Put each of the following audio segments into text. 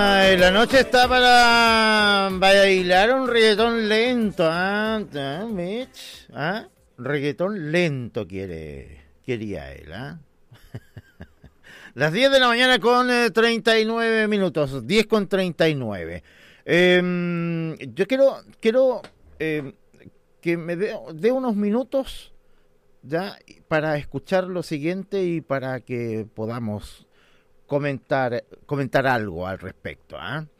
Ay, la noche está para bailar un reggaetón lento, Mitch? Reggaetón lento quería él, Las 10 de la mañana con 39 minutos, 10 con 39. Yo quiero que me dé unos minutos ya para escuchar lo siguiente y para que podamos comentar algo al respecto,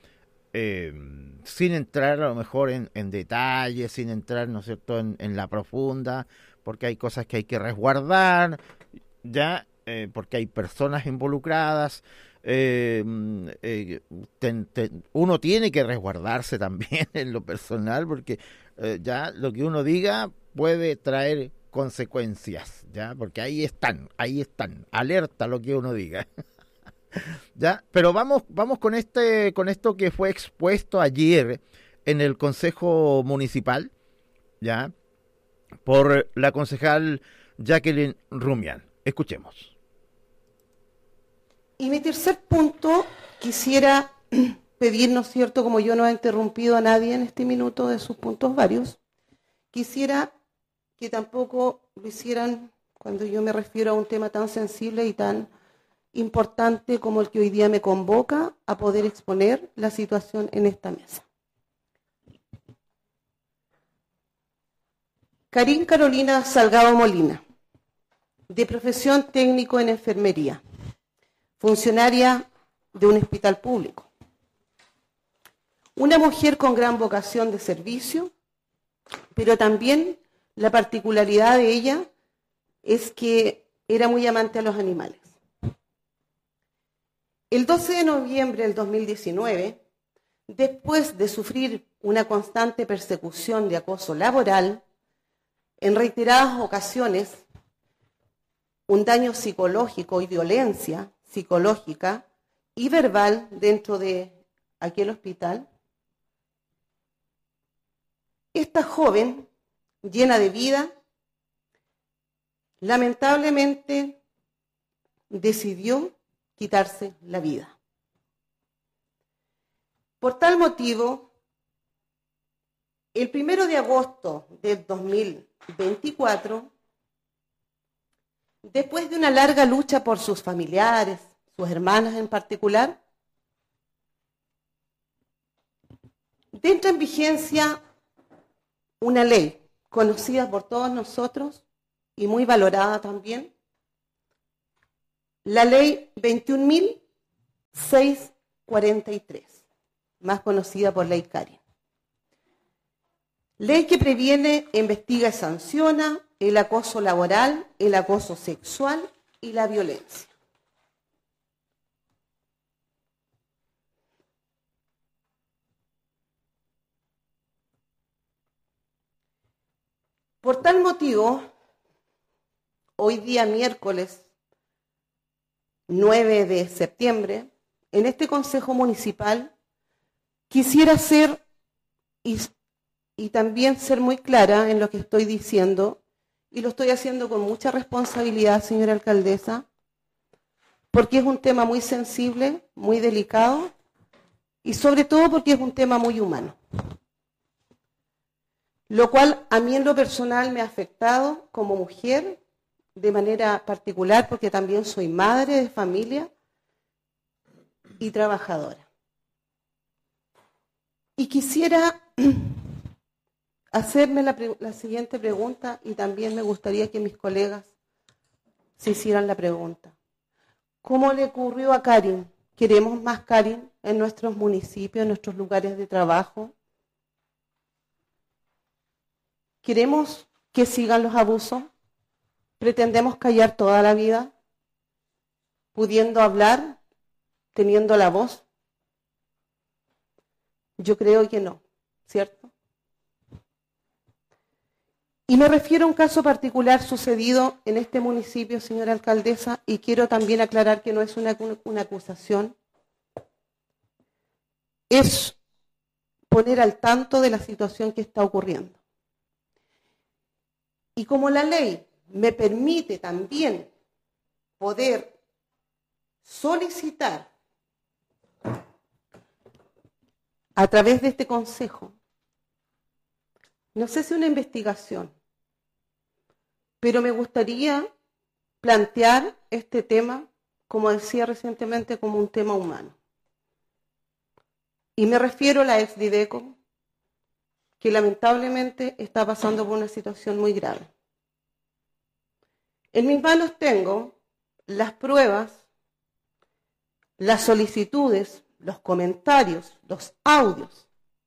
sin entrar a lo mejor en detalles, sin entrar, ¿no es cierto?, en la profunda, porque hay cosas que hay que resguardar, ya, porque hay personas involucradas. Uno tiene que resguardarse también en lo personal, porque ya lo que uno diga puede traer consecuencias, ya, porque ahí están, alerta lo que uno diga. Ya, pero vamos con esto que fue expuesto ayer en el Consejo Municipal, ya, por la concejal Jacqueline Rumián. Escuchemos. Y mi tercer punto, quisiera pedir, ¿no es cierto?, como yo no he interrumpido a nadie en este minuto de sus puntos varios, quisiera que tampoco lo hicieran cuando yo me refiero a un tema tan sensible y tan importante como el que hoy día me convoca a poder exponer la situación en esta mesa. Karin Carolina Salgado Molina, de profesión técnico en enfermería, funcionaria de un hospital público. Una mujer con gran vocación de servicio, pero también la particularidad de ella es que era muy amante a los animales. El 12 de noviembre del 2019, después de sufrir una constante persecución de acoso laboral, en reiteradas ocasiones, un daño psicológico y violencia psicológica y verbal dentro de aquel hospital, esta joven, llena de vida, lamentablemente decidió quitarse la vida. Por tal motivo, el 1 de agosto del 2024, después de una larga lucha por sus familiares, sus hermanas en particular, entra en vigencia una ley conocida por todos nosotros y muy valorada también, la ley 21.643, más conocida por ley Karin. Ley que previene, investiga y sanciona el acoso laboral, el acoso sexual y la violencia. Por tal motivo, hoy día miércoles 9 de septiembre, en este Consejo Municipal, quisiera ser y también ser muy clara en lo que estoy diciendo, y lo estoy haciendo con mucha responsabilidad, señora alcaldesa, porque es un tema muy sensible, muy delicado, y sobre todo porque es un tema muy humano. Lo cual a mí en lo personal me ha afectado como mujer, de manera particular, porque también soy madre de familia y trabajadora. Y quisiera hacerme la siguiente pregunta, y también me gustaría que mis colegas se hicieran la pregunta. ¿Cómo le ocurrió a Karin? ¿Queremos más Karin en nuestros municipios, en nuestros lugares de trabajo? ¿Queremos que sigan los abusos? ¿Pretendemos callar toda la vida, pudiendo hablar, teniendo la voz? Yo creo que no, ¿cierto? Y me refiero a un caso particular sucedido en este municipio, señora alcaldesa, y quiero también aclarar que no es una acusación, es poner al tanto de la situación que está ocurriendo. Y como la ley me permite también poder solicitar a través de este consejo, no sé si una investigación, pero me gustaría plantear este tema, como decía recientemente, como un tema humano. Y me refiero a la ex Dideco, que lamentablemente está pasando por una situación muy grave. En mis manos tengo las pruebas, las solicitudes, los comentarios, los audios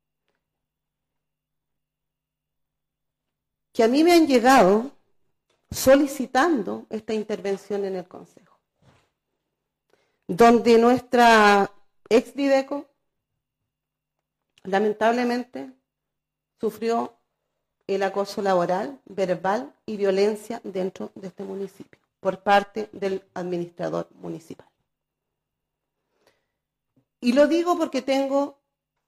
que a mí me han llegado solicitando esta intervención en el Consejo, donde nuestra ex Dideco lamentablemente sufrió el acoso laboral, verbal y violencia dentro de este municipio por parte del administrador municipal. Y lo digo porque tengo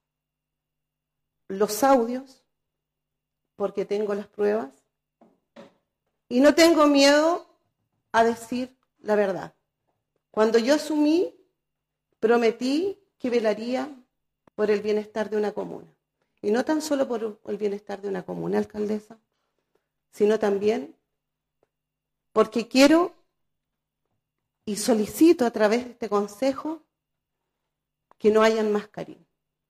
los audios, porque tengo las pruebas y no tengo miedo a decir la verdad. Cuando yo asumí, prometí que velaría por el bienestar de una comuna. Y no tan solo por el bienestar de una comuna, alcaldesa, sino también porque quiero y solicito a través de este consejo que no hayan mascarín.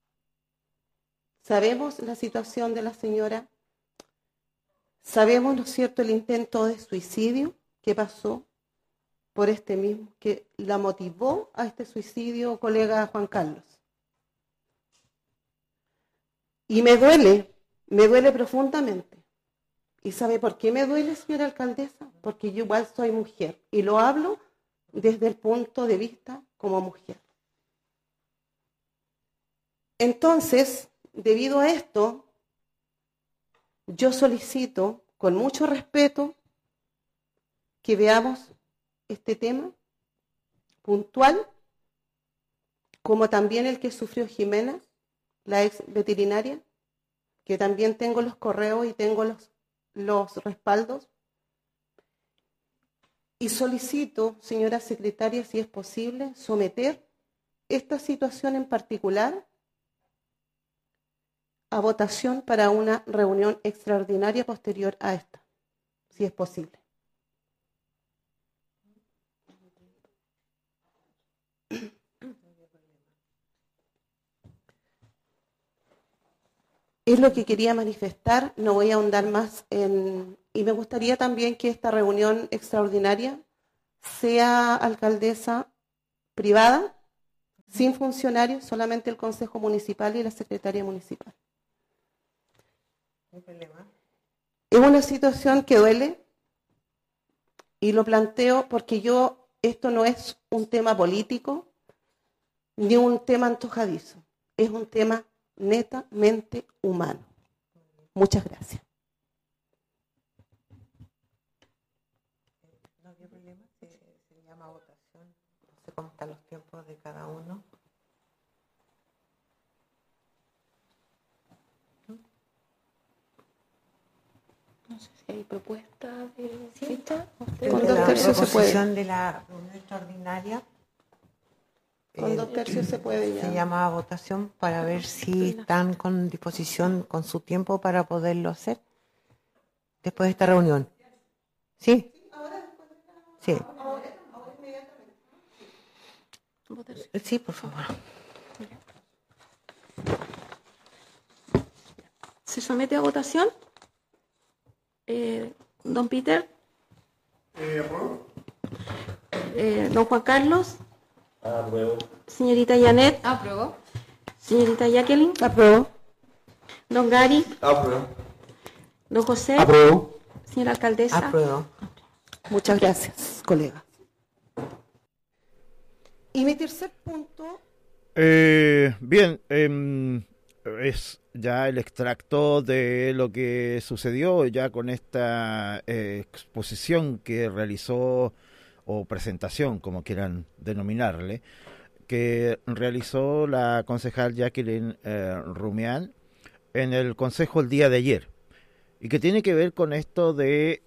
Sabemos la situación de la señora, sabemos, ¿no es cierto?, el intento de suicidio que pasó por este mismo, que la motivó a este suicidio, colega Juan Carlos. Y me duele profundamente. ¿Y sabe por qué me duele, señora alcaldesa? Porque yo igual soy mujer y lo hablo desde el punto de vista como mujer. Entonces, debido a esto, yo solicito con mucho respeto que veamos este tema puntual, como también el que sufrió Jimena, la ex veterinaria, que también tengo los correos y tengo los respaldos. Y solicito, señora secretaria, si es posible, someter esta situación en particular a votación para una reunión extraordinaria posterior a esta, si es posible. Es lo que quería manifestar, no voy a ahondar más y me gustaría también que esta reunión extraordinaria sea, alcaldesa, privada, sin funcionarios, solamente el Consejo Municipal y la Secretaría Municipal. ¿No hay problema? Es una situación que duele y lo planteo porque esto no es un tema político ni un tema antojadizo, es un tema netamente humano. Muchas gracias. No había problema, se llama votación, no sé cómo están los tiempos de cada uno. No sé si hay propuesta de cita. Con Desde 2 la tercios se puede. proposición de la reunión extraordinaria. Con 2 tercios se puede ya. Se llama votación para ver si están con disposición con su tiempo para poderlo hacer después de esta reunión. ¿Sí? Sí. Sí, por favor. Se somete a votación. Don Peter. Don Juan Carlos. Apruebo. Señorita Janet. Apruebo. Señorita Jacqueline. Apruebo. Don Gary. Apruebo. Don José. Apruebo. Señora alcaldesa. Apruebo. Muchas gracias, colega. Y mi tercer punto. Bien, es ya el extracto de lo que sucedió ya con esta exposición que realizó, o presentación, como quieran denominarle, que realizó la concejal Jacqueline Rumián en el Consejo el día de ayer, y que tiene que ver con esto de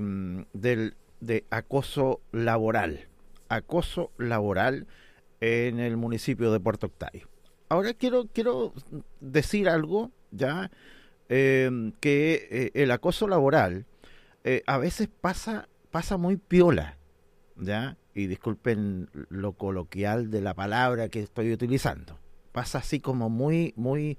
acoso laboral en el municipio de Puerto Octavio. ahora quiero decir algo, ya, que el acoso laboral a veces pasa muy piola, ¿ya? Y disculpen lo coloquial de la palabra que estoy utilizando. Pasa así como muy,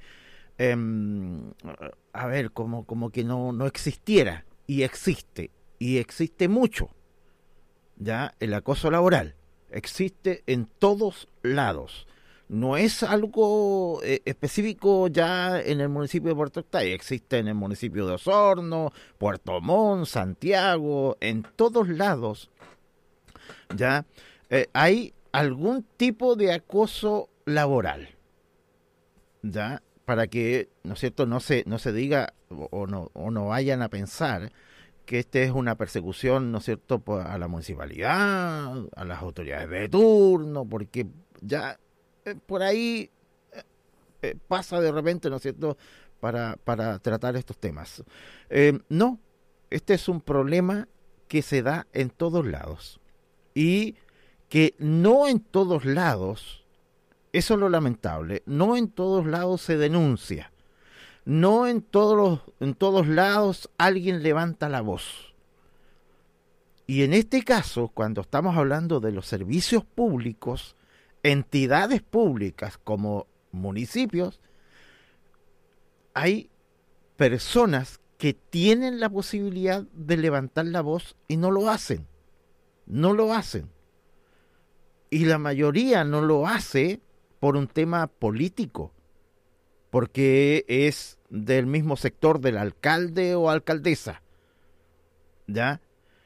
a ver, como que no existiera, y existe mucho, ¿ya? El acoso laboral existe en todos lados. No es algo específico ya en el municipio de Puerto Octay, existe en el municipio de Osorno, Puerto Montt, Santiago, en todos lados, ¿ya? Hay algún tipo de acoso laboral, ¿ya? Para que, ¿no es cierto?, no se diga o no vayan a pensar que esta es una persecución, ¿no es cierto?, a la municipalidad, a las autoridades de turno, porque ya por ahí pasa de repente, ¿no es cierto?, para tratar estos temas. No, este es un problema que se da en todos lados y que no en todos lados, eso es lo lamentable, no en todos lados se denuncia. No en todos lados alguien levanta la voz. Y en este caso, cuando estamos hablando de los servicios públicos, entidades públicas como municipios, hay personas que tienen la posibilidad de levantar la voz y no lo hacen. No lo hacen. Y la mayoría no lo hace por un tema político, porque es del mismo sector del alcalde o alcaldesa, ¿ya?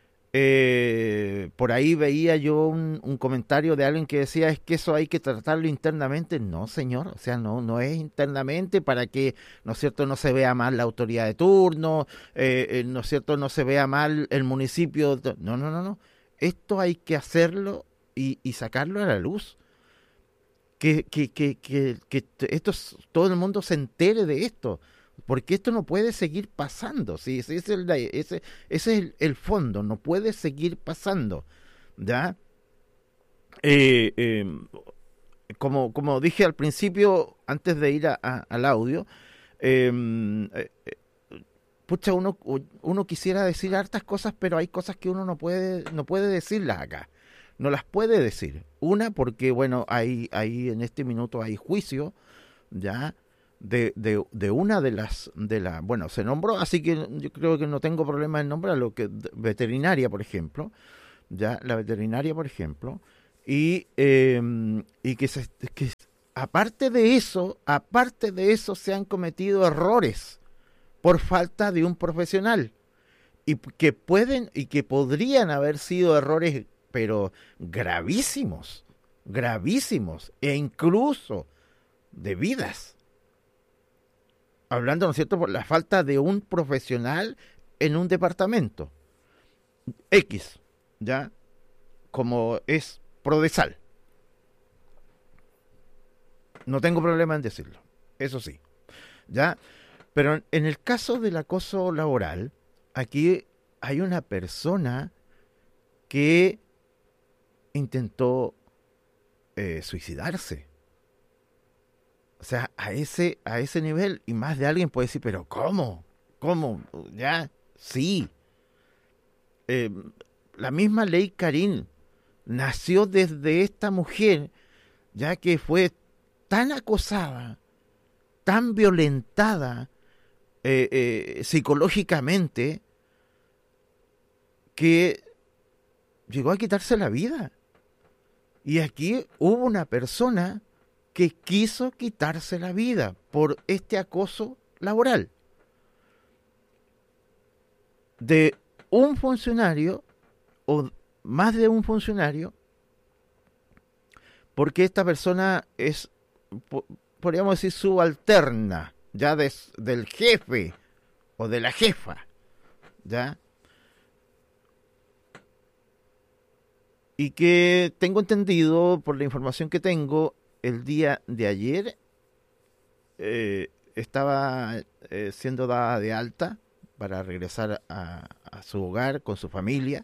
Por ahí veía yo un comentario de alguien que decía, es que eso hay que tratarlo internamente. No, señor, o sea, no es internamente para que, ¿no es cierto?, no se vea mal la autoridad de turno, ¿no es cierto?, no se vea mal el municipio. No. Esto hay que hacerlo y sacarlo a la luz. Que esto, todo el mundo se entere de esto, porque esto no puede seguir pasando, ¿sí? Ese es el fondo, no puede seguir pasando, ¿ya? Como dije al principio, antes de ir al audio, pucha, uno quisiera decir hartas cosas, pero hay cosas que uno no puede decirlas acá. No las puede decir. Una, porque, bueno, hay en este minuto hay juicio, ya, de una de las, bueno, se nombró, así que yo creo que no tengo problema en nombrarlo, que veterinaria, por ejemplo, ya, la veterinaria, por ejemplo, y que aparte de eso se han cometido errores por falta de un profesional, y que podrían haber sido errores pero gravísimos, e incluso de vidas. Hablando, ¿no es cierto?, por la falta de un profesional en un departamento X, ya, como es Prodesal. No tengo problema en decirlo, eso sí, ya. Pero en el caso del acoso laboral, aquí hay una persona que intentó suicidarse. O sea, a ese nivel, y más de alguien puede decir, pero ¿cómo? ¿Ya? Sí. La misma ley Carín nació desde esta mujer, ya que fue tan acosada, tan violentada psicológicamente, que llegó a quitarse la vida. Y aquí hubo una persona que quiso quitarse la vida por este acoso laboral de un funcionario o más de un funcionario, porque esta persona es, podríamos decir, subalterna ya del jefe o de la jefa, ¿ya? Y que tengo entendido, por la información que tengo, el día de ayer estaba siendo dada de alta para regresar a su hogar con su familia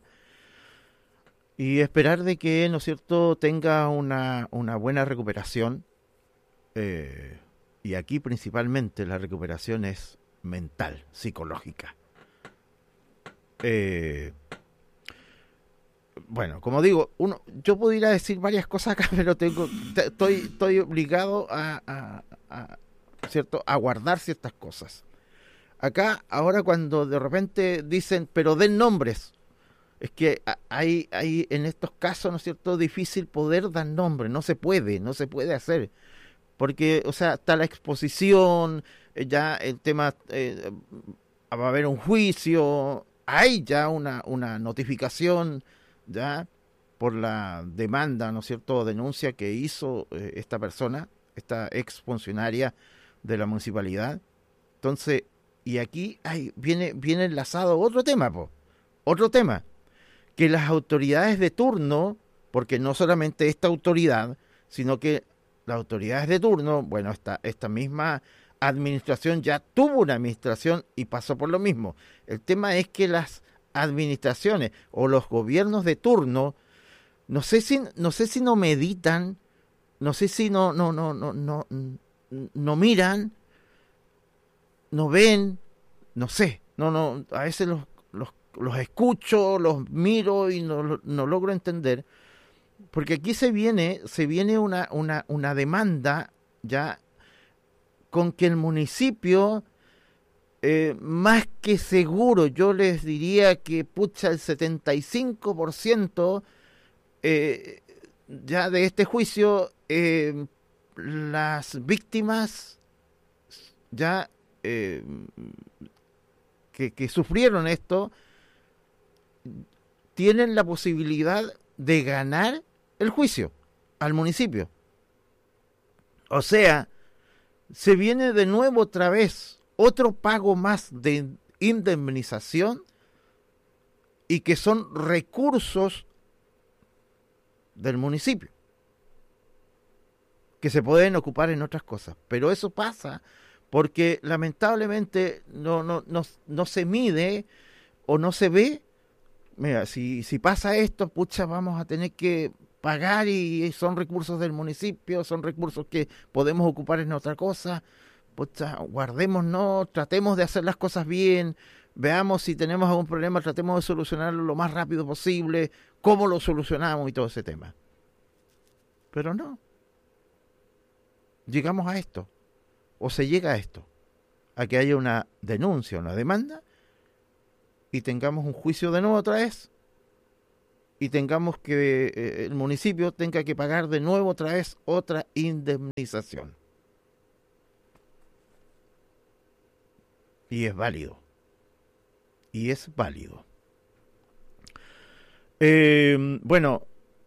y esperar de que, ¿no es cierto?, tenga una buena recuperación y aquí principalmente la recuperación es mental, psicológica. Bueno, como digo, yo pudiera decir varias cosas acá, pero estoy obligado ¿cierto?, a guardar ciertas cosas. Acá, ahora cuando de repente dicen, pero den nombres, es que hay en estos casos, ¿no es cierto?, difícil poder dar nombres, no se puede hacer, porque, o sea, está la exposición, ya el tema, va a haber un juicio, hay ya una notificación, ya, por la demanda, ¿no es cierto?, o denuncia que hizo esta persona, esta exfuncionaria de la municipalidad. Entonces, y aquí viene enlazado otro tema, que las autoridades de turno, porque no solamente esta autoridad, sino que las autoridades de turno, bueno, esta misma administración ya tuvo una administración y pasó por lo mismo. El tema es que las administraciones o los gobiernos de turno, no sé si no meditan, no sé si no miran, no ven, no sé, a veces los escucho, los miro y no logro entender, porque aquí se viene una demanda ya con que el municipio, más que seguro, yo les diría que pucha el 75% ya de este juicio, las víctimas ya que sufrieron esto tienen la posibilidad de ganar el juicio al municipio. O sea, se viene de nuevo otra vez otro pago más de indemnización y que son recursos del municipio que se pueden ocupar en otras cosas. Pero eso pasa porque lamentablemente no se mide o no se ve. Mira, si pasa esto, pucha, vamos a tener que pagar y son recursos del municipio, son recursos que podemos ocupar en otra cosa. Pucha, guardémonos, tratemos de hacer las cosas bien, veamos si tenemos algún problema, tratemos de solucionarlo lo más rápido posible, cómo lo solucionamos y todo ese tema. Pero no. Llegamos a esto, o se llega a esto, a que haya una denuncia, una demanda, y tengamos un juicio de nuevo otra vez, y tengamos que el municipio tenga que pagar de nuevo otra vez otra indemnización. Y es válido. Bueno,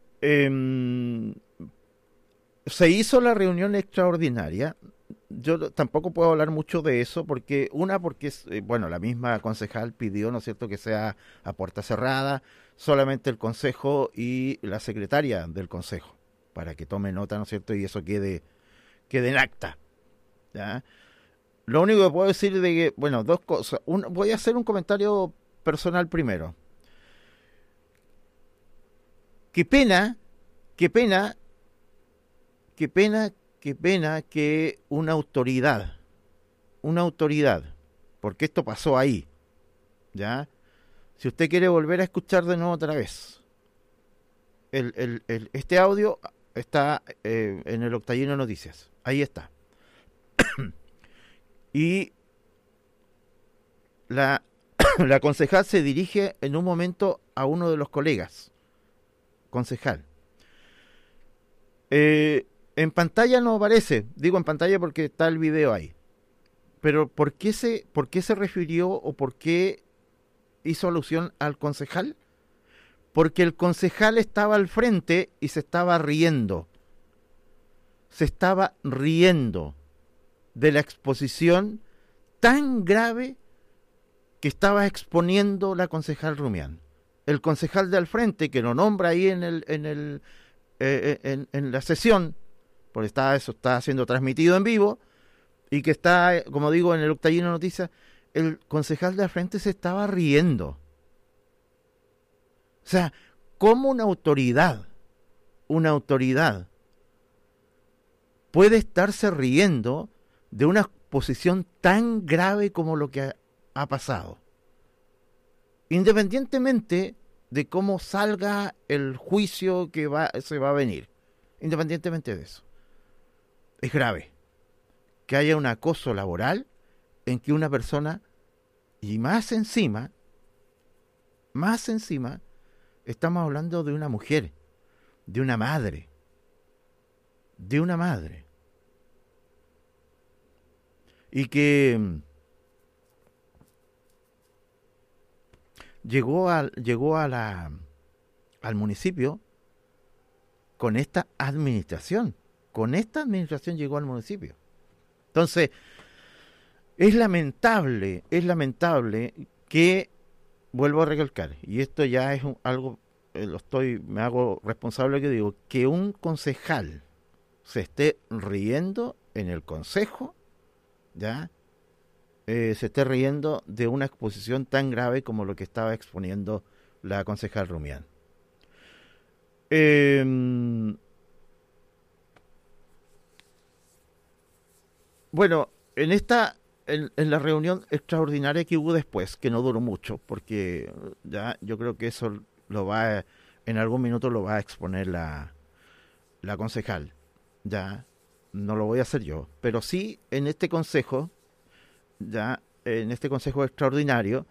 se hizo la reunión extraordinaria. Yo tampoco puedo hablar mucho de eso porque bueno, la misma concejal pidió, ¿no es cierto?, que sea a puerta cerrada, solamente el consejo y la secretaria del consejo, para que tome nota, ¿no es cierto?, y eso quede en acta, ¿ya? Lo único que puedo decir de que, bueno, dos cosas. Voy a hacer un comentario personal primero. Qué pena que una autoridad, porque esto pasó ahí, ¿ya? Si usted quiere volver a escuchar de nuevo otra vez, este audio está en el Octallino Noticias, ahí está. Y la concejal se dirige en un momento a uno de los colegas, concejal. En pantalla no aparece, digo en pantalla porque está el video ahí. Pero ¿por qué se refirió o por qué hizo alusión al concejal? Porque el concejal estaba al frente y se estaba riendo. Se estaba riendo de la exposición tan grave que estaba exponiendo la concejal Rumián. El concejal de al frente, que lo nombra ahí en la sesión, porque eso está siendo transmitido en vivo, y que está, como digo, en el Octallino Noticias, el concejal de al frente se estaba riendo. O sea, como una autoridad puede estarse riendo de una posición tan grave como lo que ha pasado. Independientemente de cómo salga el juicio que se va a venir. Independientemente de eso. Es grave que haya un acoso laboral en que una persona, y más encima, estamos hablando de una mujer, de una madre. Y que llegó al municipio con esta administración. Con esta administración llegó al municipio. Entonces, es lamentable que, vuelvo a recalcar, y esto ya es algo, me hago responsable que digo, que un concejal se esté riendo en el consejo, ¿ya? Se esté riendo de una exposición tan grave como lo que estaba exponiendo la concejal Rumián. Bueno, en la reunión extraordinaria que hubo después, que no duró mucho, porque ya yo creo que eso en algún minuto lo va a exponer la concejal, ya no lo voy a hacer yo, pero sí en este consejo extraordinario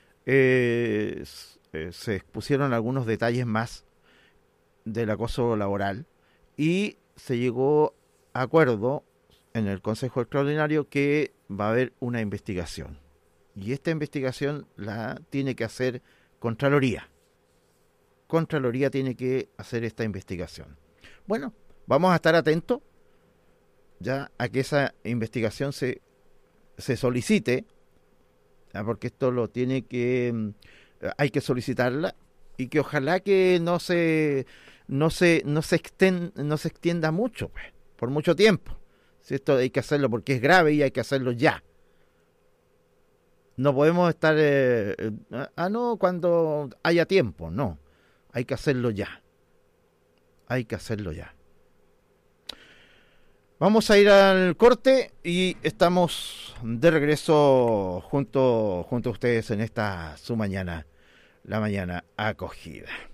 se expusieron algunos detalles más del acoso laboral y se llegó a acuerdo en el Consejo Extraordinario que va a haber una investigación. Y esta investigación la tiene que hacer Contraloría. Contraloría tiene que hacer esta investigación. Bueno, vamos a estar atentos ya a que esa investigación se solicite, ¿ya? Porque esto hay que solicitarla y que ojalá que no se extienda mucho, pues, por mucho tiempo. Si esto hay que hacerlo porque es grave y hay que hacerlo ya. No podemos estar, cuando haya tiempo, no. Hay que hacerlo ya. Vamos a ir al corte y estamos de regreso junto a ustedes en esta su mañana, la mañana acogida.